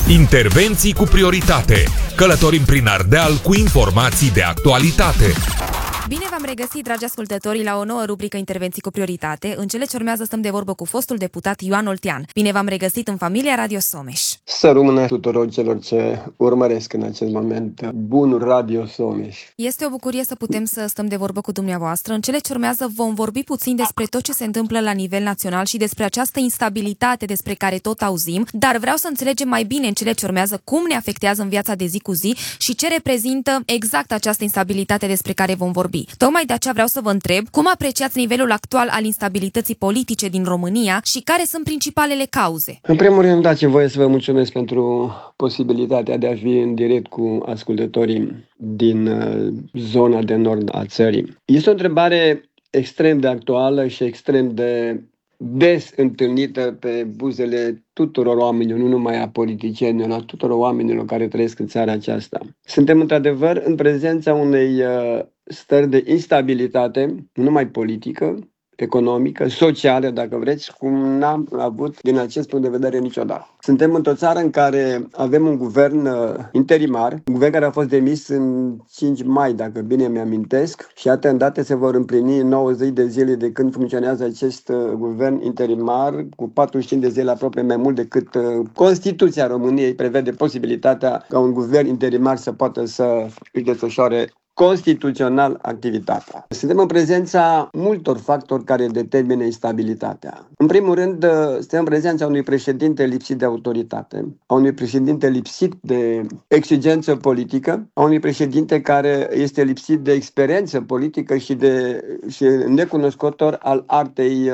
Intervenții cu prioritate. Călătorim prin Ardeal cu informații de actualitate. Bine v-am regăsit, dragi ascultători, la o nouă rubrică Intervenții cu prioritate. În cele ce urmează stăm de vorbă cu fostul deputat Ioan Oltean. Bine v-am regăsit în familia Radio Someș. Să rămână tuturor celor ce urmăresc în acest moment bunul Radio Someș. Este o bucurie să putem să stăm de vorbă cu dumneavoastră. În cele ce urmează vom vorbi puțin despre tot ce se întâmplă la nivel național și despre această instabilitate despre care tot auzim, dar vreau să înțelegem mai bine în cele ce urmează cum ne afectează în viața de zi cu zi și ce reprezintă exact această instabilitate despre care vom vorbi. Tocmai de aceea vreau să vă întreb cum apreciați nivelul actual al instabilității politice din România și care sunt principalele cauze. În primul rând, dați-mi voie să vă mulțumesc pentru posibilitatea de a fi în direct cu ascultătorii din zona de nord a țării. Este o întrebare extrem de actuală și extrem de des întâlnită pe buzele tuturor oamenilor, nu numai a politicienilor, a tuturor oamenilor care trăiesc în țara aceasta. Suntem într-adevăr în prezența unei stări de instabilitate, nu numai politică, economică, socială, dacă vreți, cum n-am avut din acest punct de vedere niciodată. Suntem într-o țară în care avem un guvern interimar, un guvern care a fost demis în 5 mai, dacă bine mi-amintesc, și iată, îndată se vor împlini 90 de zile de când funcționează acest guvern interimar, cu 45 de zile aproape mai mult decât Constituția României prevede posibilitatea ca un guvern interimar să poată să își desfășoare constituțional activitatea. Suntem în prezența multor factori care determină instabilitatea. În primul rând, suntem în prezența unui președinte lipsit de autoritate, a unui președinte lipsit de exigență politică, a unui președinte care este lipsit de experiență politică și necunoscător al artei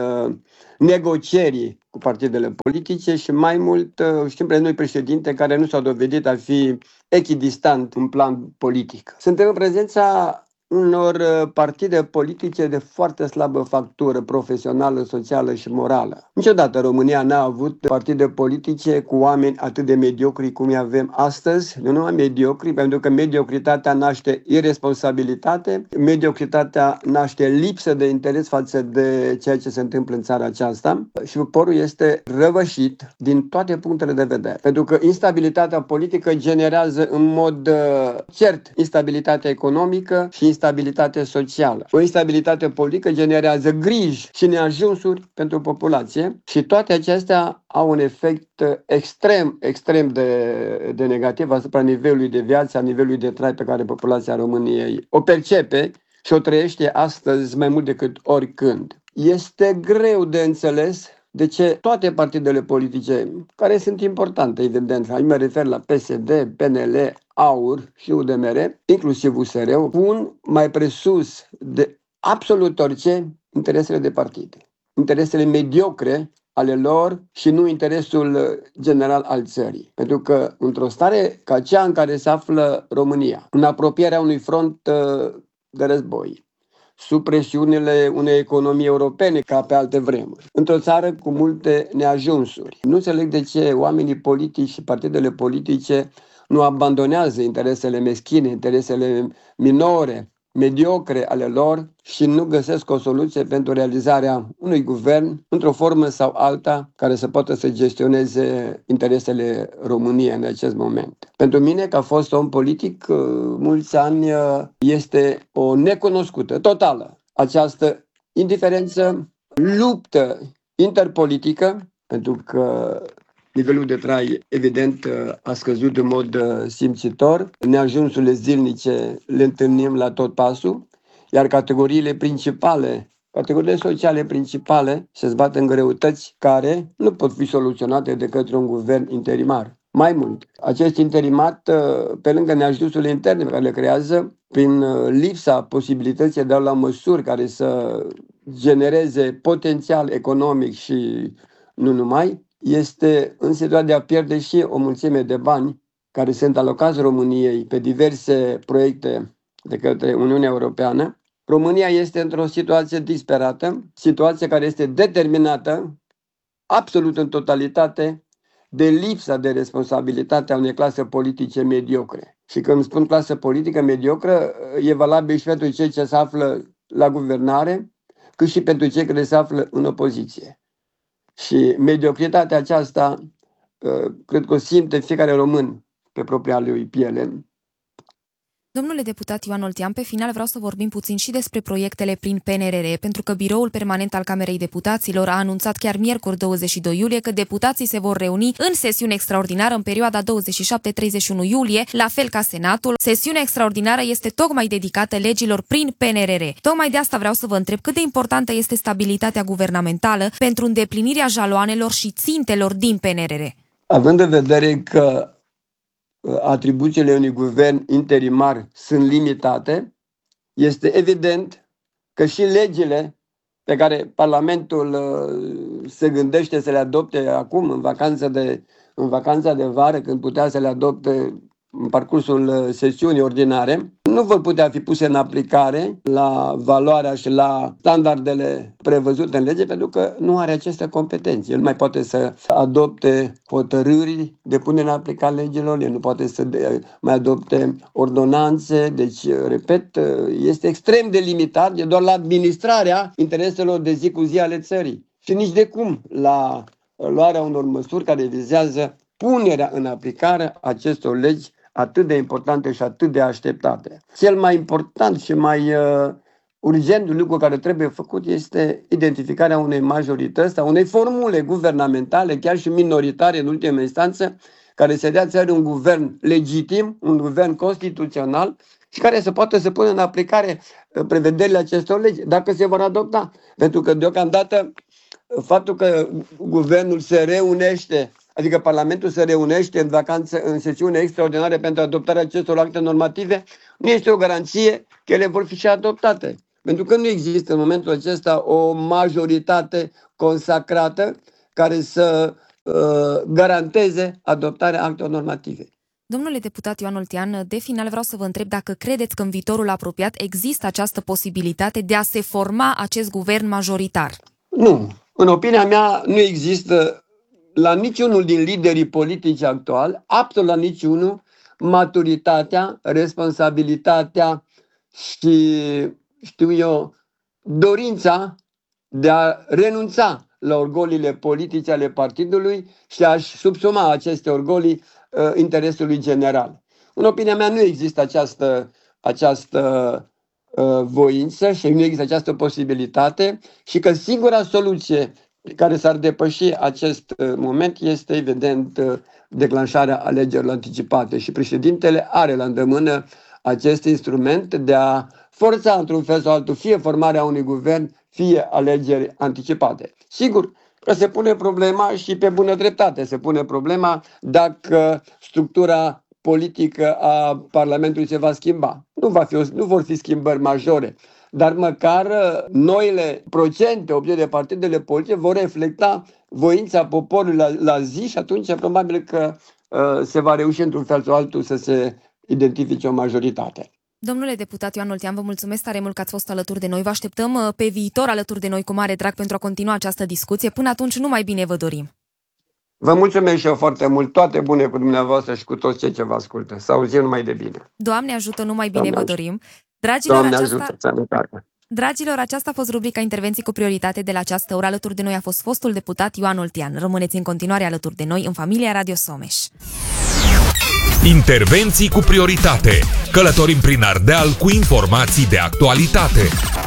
negocierii cu partidele politice și mai mult știm pe noi președinte care nu s-au dovedit a fi echidistant în plan politic. Suntem în prezența unor partide politice de foarte slabă factură profesională, socială și morală. Niciodată România n-a avut partide politice cu oameni atât de mediocri cum îi avem astăzi. Nu numai mediocri, pentru că mediocritatea naște irresponsabilitate, mediocritatea naște lipsă de interes față de ceea ce se întâmplă în țara aceasta și poporul este răvășit din toate punctele de vedere. Pentru că instabilitatea politică generează în mod cert instabilitatea economică și instabilitate socială. O instabilitate politică generează griji și neajunsuri pentru populație și toate acestea au un efect extrem de negativ asupra nivelului de viață, a nivelului de trai pe care populația României o percepe și o trăiește astăzi mai mult decât oricând. Este greu de înțeles de ce toate partidele politice, care sunt importante, evident, aici mă refer la PSD, PNL, AUR și UDMR, inclusiv USR-ul, pun mai presus de absolut orice interesele de partide, interesele mediocre ale lor și nu interesul general al țării. Pentru că într-o stare ca cea în care se află România, în apropierea unui front de război, sub presiunile unei economii europene ca pe alte vremuri, într-o țară cu multe neajunsuri. Nu înțeleg de ce oamenii politici și partidele politice nu abandonează interesele meschine, interesele minore, mediocre ale lor și nu găsesc o soluție pentru realizarea unui guvern într-o formă sau alta care să poată să gestioneze interesele României în acest moment. Pentru mine, ca fost om politic, mulți ani este o necunoscută totală această indiferență, luptă interpolitică, pentru că nivelul de trai, evident, a scăzut în mod simțitor. Neajunsurile zilnice le întâlnim la tot pasul, iar categoriile sociale principale se zbat în greutăți care nu pot fi soluționate de către un guvern interimar. Mai mult, acest interimat, pe lângă neajunsurile interne pe care le creează, prin lipsa posibilității de a lua măsuri care să genereze potențial economic și nu numai, este în situația de a pierde și o mulțime de bani care sunt alocați României pe diverse proiecte de către Uniunea Europeană. România este într-o situație disperată, situație care este determinată absolut în totalitate de lipsa de responsabilitate a unei clase politice mediocre. Și când spun clasă politică mediocră, e valabil și pentru cei ce se află la guvernare, cât și pentru cei care se află în opoziție. Și mediocritatea aceasta cred că o simte fiecare român pe propria lui piele. Domnule deputat Ioan Oltean, pe final vreau să vorbim puțin și despre proiectele prin PNRR, pentru că Biroul Permanent al Camerei Deputaților a anunțat chiar miercuri 22 iulie că deputații se vor reuni în sesiune extraordinară în perioada 27-31 iulie, la fel ca Senatul. Sesiunea extraordinară este tocmai dedicată legilor prin PNRR. Tocmai de asta vreau să vă întreb cât de importantă este stabilitatea guvernamentală pentru îndeplinirea jaloanelor și țintelor din PNRR. Având în vedere că atribuțiile unui guvern interimar sunt limitate, este evident că și legile pe care Parlamentul se gândește să le adopte acum, în vacanța de vară, când putea să le adopte în parcursul sesiunii ordinare, nu vor putea fi puse în aplicare la valoarea și la standardele prevăzute în lege, pentru că nu are aceste competențe. El nu mai poate să adopte hotărâri de punere în aplicare legilor, el nu poate să mai adopte ordonanțe, deci, repet, este extrem de limitat, e doar la administrarea intereselor de zi cu zi ale țării. Și nici de cum la luarea unor măsuri care vizează punerea în aplicare acestor legi atât de importante și atât de așteptate. Cel mai important și mai urgent lucru care trebuie făcut este identificarea unei majorități sau unei formule guvernamentale, chiar și minoritare în ultimă instanță, care să dea țării un guvern legitim, un guvern constituțional și care să poată să pună în aplicare prevederile acestor legi, dacă se vor adopta. Pentru că deocamdată faptul că guvernul se reunește, adică Parlamentul se reunește în sesiune extraordinare pentru adoptarea acestor acte normative, nu este o garanție că ele vor fi și adoptate. Pentru că nu există în momentul acesta o majoritate consacrată care să garanteze adoptarea actelor normative. Domnule deputat Ioan Oltean, de final vreau să vă întreb dacă credeți că în viitorul apropiat există această posibilitate de a se forma acest guvern majoritar. Nu. În opinia mea nu există la niciunul din liderii politici actuali, absolut la niciunul, maturitatea, responsabilitatea și, dorința de a renunța la orgoliile politice ale partidului și a-și subsuma aceste orgolii interesului general. În opinia mea nu există această voință și nu există această posibilitate și că singura soluție care s-ar depăși acest moment este, evident, declanșarea alegerilor anticipate și președintele are la îndemână acest instrument de a forța într-un fel sau altul fie formarea unui guvern, fie alegeri anticipate. Sigur că se pune problema și pe bună dreptate se pune problema dacă structura politică a Parlamentului se va schimba. Nu vor fi schimbări majore, dar măcar noile procente obținute de partidele politice vor reflecta voința poporului la zi și atunci probabil că se va reuși într-un fel sau altul să se identifice o majoritate. Domnule deputat Ioan Oltean, vă mulțumesc tare mult că ați fost alături de noi. Vă așteptăm pe viitor alături de noi cu mare drag pentru a continua această discuție. Până atunci, numai bine vă dorim! Vă mulțumesc și eu foarte mult, toate bune cu dumneavoastră și cu toți cei ce vă ascultă. Să auzim numai de bine. Doamne ajută, numai bine Doamne vă dorim. Dragilor, aceasta a fost rubrica Intervenții cu prioritate de la această oră. Alături de noi a fost fostul deputat Ioan Oltean. Rămâneți în continuare alături de noi în familia Radio Someș. Intervenții cu prioritate. Călătorim prin Ardeal cu informații de actualitate.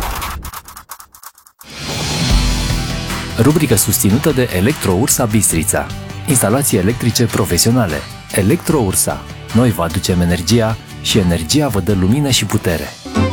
Rubrică susținută de Electro-Ursa Bistrița. Instalații electrice profesionale. Electro-Ursa. Noi vă aducem energia și energia vă dă lumină și putere.